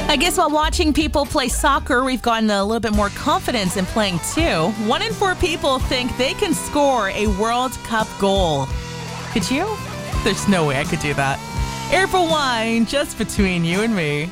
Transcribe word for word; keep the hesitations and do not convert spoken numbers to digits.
I guess while watching people play soccer, we've gotten a little bit more confidence in playing too. One in four people think they can score a World Cup goal. Could you? There's no way I could do that. Air for Wine, just between you and me.